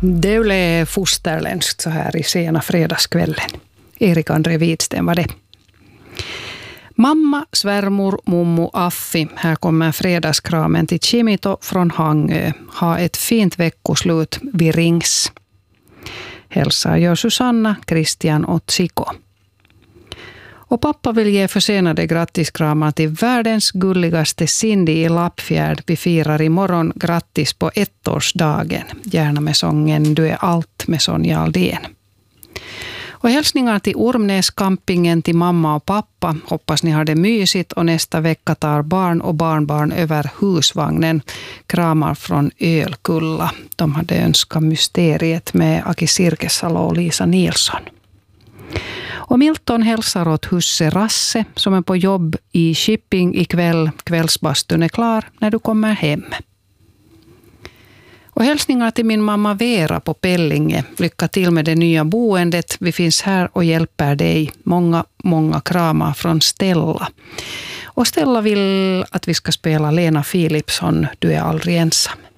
Det blev fosterländskt så här i sena fredagskvällen. Erik André Widsten var det. Mamma, svärmor, mommo, Affi. Här kommer fredagskramen till Chimito från Hangö. Ha ett fint veckoslut. Vi rings. Hälsar gör Susanna, Christian och Tsiko. Och pappa vill ge försenade grattiskramar till världens gulligaste Cindy i Lappfjärd. Vi firar imorgon grattis på ettårsdagen. Gärna med sången Du är allt med Sonja Aldén. Och hälsningar till Ormnäs-campingen till mamma och pappa. Hoppas ni har det mysigt och nästa vecka tar barn och barnbarn över husvagnen. Kramar från Ölkulla. De hade önskat mysteriet med Aki Sirkesalo och Lisa Nilsson. Och Milton hälsar åt husse Rasse som är på jobb i shipping ikväll. Kvällsbastun är klar när du kommer hem. Och hälsningar till min mamma Vera på Pellinge. Lycka till med det nya boendet. Vi finns här och hjälper dig. Många kramar från Stella. Och Stella vill att vi ska spela Lena Philipsson, Du är aldrig ensam.